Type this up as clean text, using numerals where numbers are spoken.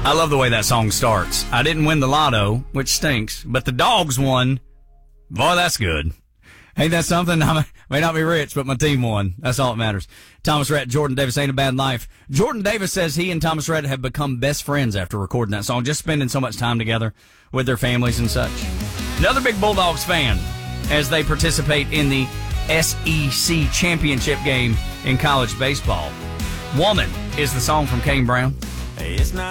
I love the way that song starts. I didn't win the lotto, which stinks, but the Dogs won. Boy, that's good. Ain't that something? I may not be rich, but my team won. That's all that matters. Thomas Rhett, Jordan Davis, Ain't a Bad Life. Jordan Davis says he and Thomas Rhett have become best friends after recording that song, just spending so much time together with their families and such. Another big Bulldogs fan as they participate in the SEC championship game in college baseball. Woman is the song from Kane Brown. Hey, it's not